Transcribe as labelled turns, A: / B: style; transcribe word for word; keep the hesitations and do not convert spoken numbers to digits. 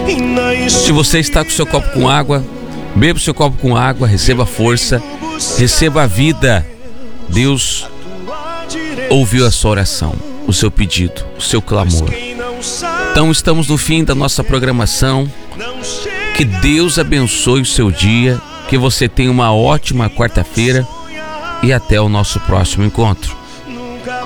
A: Se você está com seu copo com água, beba o seu copo com água, receba força, receba a vida. Deus ouviu a sua oração, o seu pedido, o seu clamor. Então estamos no fim da nossa programação. Que Deus abençoe o seu dia, que você tenha uma ótima quarta-feira e até o nosso próximo encontro.